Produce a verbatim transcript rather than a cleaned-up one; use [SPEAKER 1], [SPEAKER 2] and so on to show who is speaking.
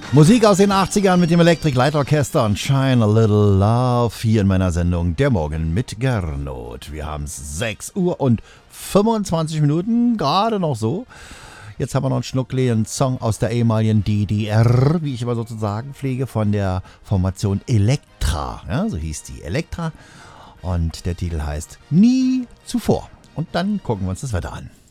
[SPEAKER 1] Musik aus den achtzigern mit dem Electric Light Orchester und Shine a Little Love hier in meiner Sendung Der Morgen mit Gernot. Wir haben es sechs Uhr und fünfundzwanzig Minuten, gerade noch so. Jetzt haben wir noch einen Schnuckli, einen Song aus der ehemaligen D D R, wie ich immer sozusagen pflege, von der Formation Elektra. Ja, so hieß die Elektra. Und der Titel heißt Nie zuvor. Und dann gucken wir uns das Wetter an.